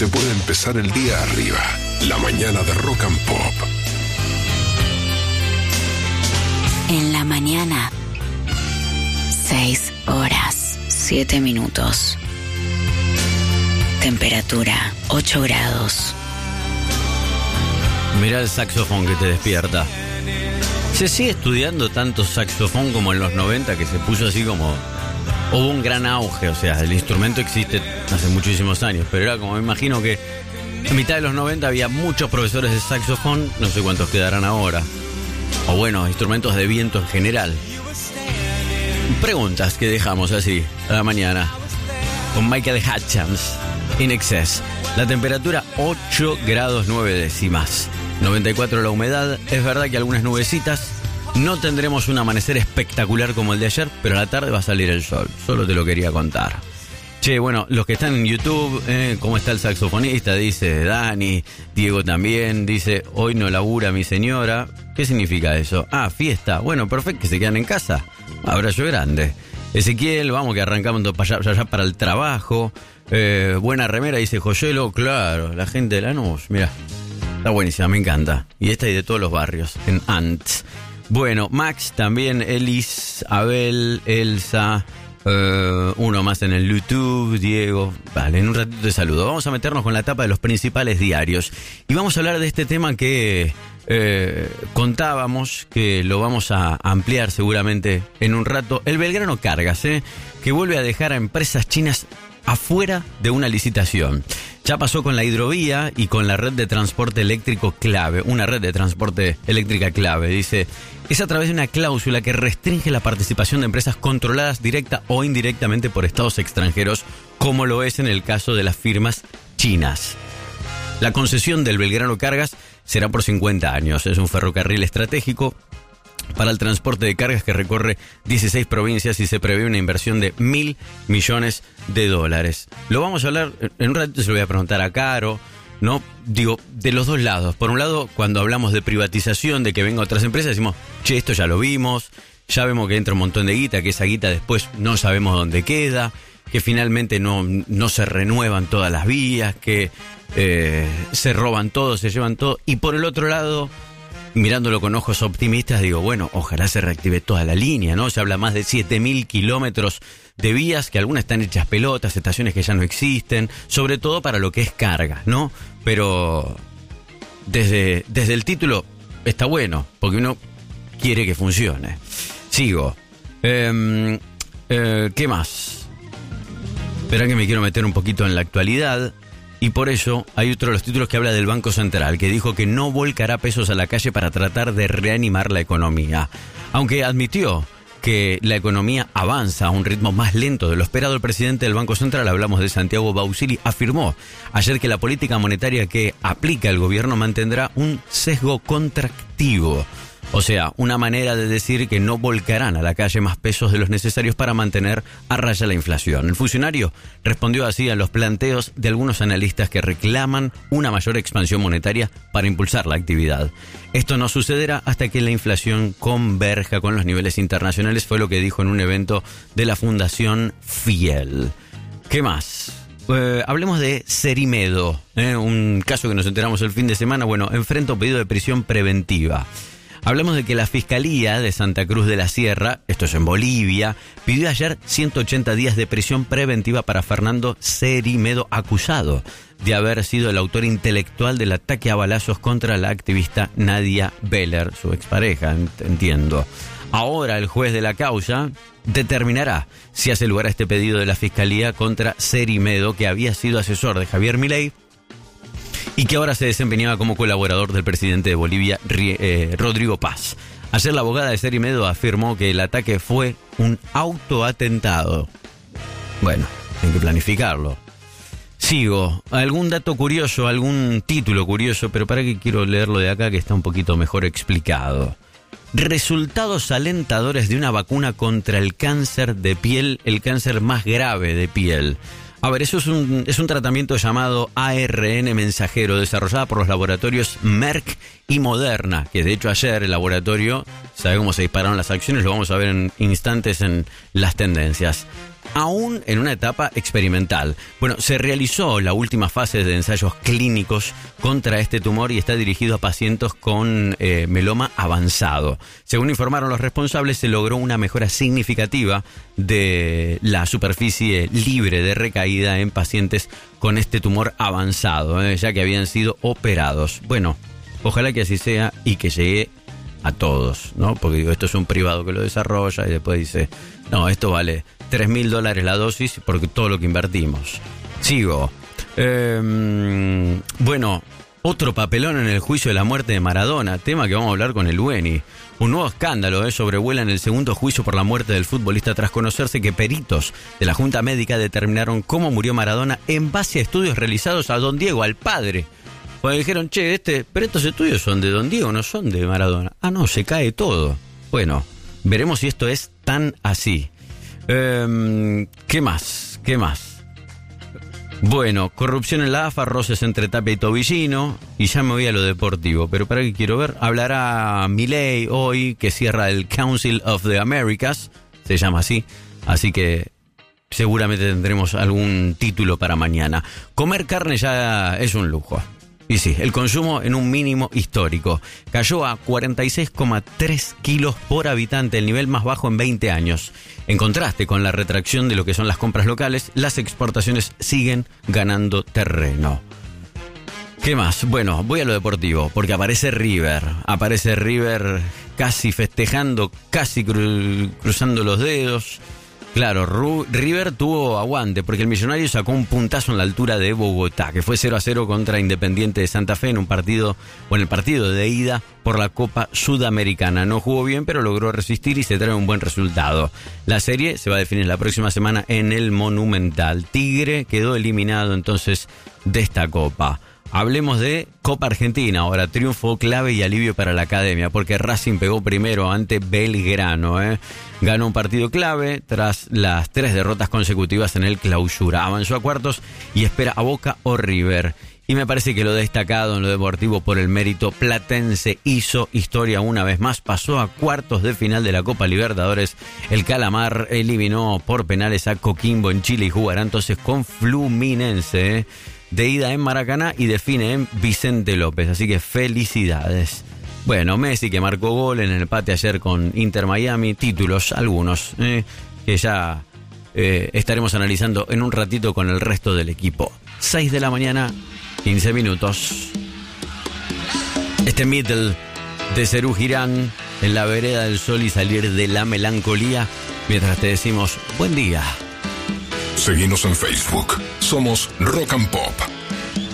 se puede empezar el día arriba. La mañana de Rock and Pop. En la mañana, 6 horas, 7 minutos. Temperatura, 8 grados. Mirá el saxofón que te despierta. ¿Se sigue estudiando tanto saxofón como en los 90, que se puso así como... Hubo un gran auge, o sea, el instrumento existe hace muchísimos años, pero era como, me imagino que en mitad de los 90 había muchos profesores de saxofón, no sé cuántos quedarán ahora. O bueno, instrumentos de viento en general. Preguntas que dejamos así a la mañana con Michael Hutchins, In Excess. La temperatura 8 grados 9 décimas. 94 la humedad. Es verdad que algunas nubecitas. No tendremos un amanecer espectacular como el de ayer, pero a la tarde va a salir el sol. Solo te lo quería contar. Che, bueno, los que están en YouTube, ¿cómo está el saxofonista? Dice Dani. Diego también dice, hoy no labura mi señora. ¿Qué significa eso? Ah, fiesta. Bueno, perfecto, que se quedan en casa. Abrazo grande. Ezequiel, vamos que arrancamos para allá para el trabajo. Buena remera, dice Joyelo. Claro, la gente de Lanús, mira. Está buenísima, me encanta. Y esta y de todos los barrios, en Ants. Bueno, Max también, Elis, Abel, Elsa, uno más en el YouTube, Diego. Vale, en un ratito te saludo. Vamos a meternos con la tapa de los principales diarios. Y vamos a hablar de este tema que contábamos, que lo vamos a ampliar seguramente en un rato. El Belgrano Cargas, que vuelve a dejar a empresas chinas afuera de una licitación. Ya pasó con la hidrovía y con la red de transporte eléctrico clave, una red de transporte eléctrica clave, dice, es a través de una cláusula que restringe la participación de empresas controladas directa o indirectamente por estados extranjeros, como lo es en el caso de las firmas chinas. La concesión del Belgrano Cargas será por 50 años, es un ferrocarril estratégico para el transporte de cargas que recorre 16 provincias y se prevé una inversión de $1.000 millones. Lo vamos a hablar, en un ratito se lo voy a preguntar a Caro, ¿no? Digo, de los dos lados. Por un lado, cuando hablamos de privatización, de que vengan otras empresas, decimos, che, esto ya lo vimos, ya vemos que entra un montón de guita, que esa guita después no sabemos dónde queda, que finalmente no se renuevan todas las vías, que se roban todo, se llevan todo. Y por el otro lado, mirándolo con ojos optimistas, digo, bueno, ojalá se reactive toda la línea, ¿no? Se habla más de 7.000 kilómetros de vías, que algunas están hechas pelotas, estaciones que ya no existen, sobre todo para lo que es carga, ¿no? Pero desde el título está bueno, porque uno quiere que funcione. Sigo. ¿Qué más? Esperá que me quiero meter un poquito en la actualidad. Y por eso hay otro de los títulos que habla del Banco Central, que dijo que no volcará pesos a la calle para tratar de reanimar la economía. Aunque admitió que la economía avanza a un ritmo más lento de lo esperado, el presidente del Banco Central, hablamos de Santiago Bausili, afirmó ayer que la política monetaria que aplica el gobierno mantendrá un sesgo contractivo. O sea, una manera de decir que no volcarán a la calle más pesos de los necesarios para mantener a raya la inflación. El funcionario respondió así a los planteos de algunos analistas que reclaman una mayor expansión monetaria para impulsar la actividad. Esto no sucederá hasta que la inflación converja con los niveles internacionales, fue lo que dijo en un evento de la Fundación Fiel. ¿Qué más? Hablemos de Cerimedo, un caso que nos enteramos el fin de semana. Bueno, enfrenta un pedido de prisión preventiva. Hablamos de que la Fiscalía de Santa Cruz de la Sierra, esto es en Bolivia, pidió ayer 180 días de prisión preventiva para Fernando Cerimedo, acusado de haber sido el autor intelectual del ataque a balazos contra la activista Nadia Beller, su expareja, entiendo. Ahora el juez de la causa determinará si hace lugar a este pedido de la Fiscalía contra Cerimedo, que había sido asesor de Javier Milei y que ahora se desempeñaba como colaborador del presidente de Bolivia, Rodrigo Paz. Ayer la abogada de Cerimedo afirmó que el ataque fue un autoatentado. Bueno, hay que planificarlo. Sigo. ¿Algún dato curioso, algún título curioso? Pero para que quiero leerlo de acá, que está un poquito mejor explicado. Resultados alentadores de una vacuna contra el cáncer de piel, el cáncer más grave de piel. A ver, eso es un tratamiento llamado ARN mensajero, desarrollado por los laboratorios Merck y Moderna, que de hecho ayer el laboratorio, sabe cómo se dispararon las acciones, lo vamos a ver en instantes en las tendencias. aún en una etapa experimental. Bueno, se realizó la última fase de ensayos clínicos contra este tumor y está dirigido a pacientes con meloma avanzado. Según informaron los responsables, se logró una mejora significativa de la superficie libre de recaída en pacientes con este tumor avanzado, ya que habían sido operados. Bueno, ojalá que así sea y que llegue a todos, ¿no? Porque digo, esto es un privado que lo desarrolla y después dice, no, esto vale $3.000 la dosis porque todo lo que invertimos. Sigo. Bueno, otro papelón en el juicio de la muerte de Maradona, tema que vamos a hablar con el Bueni. Un nuevo escándalo sobrevuela en el segundo juicio por la muerte del futbolista tras conocerse que peritos de la Junta Médica determinaron cómo murió Maradona en base a estudios realizados a Don Diego, al padre. Pues dijeron, pero estos estudios son de Don Diego, no son de Maradona. Ah, no, se cae todo. Bueno, veremos si esto es tan así. ¿Qué más? Bueno, corrupción en la AFA, roces entre Tapia y Tobillino, y ya me voy a lo deportivo, pero para qué quiero ver, hablará Milei hoy, que cierra el Council of the Americas, se llama así que seguramente tendremos algún título para mañana. Comer carne ya es un lujo. Y sí, el consumo en un mínimo histórico. Cayó a 46,3 kilos por habitante, el nivel más bajo en 20 años. En contraste con la retracción de lo que son las compras locales, las exportaciones siguen ganando terreno. ¿Qué más? Bueno, voy a lo deportivo, porque aparece River casi festejando, casi cruzando los dedos. Claro, River tuvo aguante porque el Millonario sacó un puntazo en la altura de Bogotá, que fue 0-0 contra Independiente de Santa Fe en el partido de ida por la Copa Sudamericana. No jugó bien, pero logró resistir y se trae un buen resultado. La serie se va a definir la próxima semana en el Monumental. Tigre quedó eliminado entonces de esta Copa. Hablemos de Copa Argentina, ahora triunfo clave y alivio para la academia, porque Racing pegó primero ante Belgrano. Ganó un partido clave tras las 3 derrotas consecutivas en el Clausura. Avanzó a cuartos y espera a Boca o River. Y me parece que lo destacado en lo deportivo por el mérito platense hizo historia una vez más. Pasó a cuartos de final de la Copa Libertadores. El Calamar eliminó por penales a Coquimbo en Chile y jugará entonces con Fluminense. De ida en Maracaná y define en Vicente López, así que felicidades. Bueno, Messi que marcó gol en el empate ayer con Inter Miami, títulos algunos, que ya estaremos analizando en un ratito con el resto del equipo. 6 de la mañana, 15 minutos. Este Middle de Serú Girán, en la vereda del sol y salir de la melancolía, mientras te decimos buen día. Seguinos en Facebook. Somos Rock and Pop.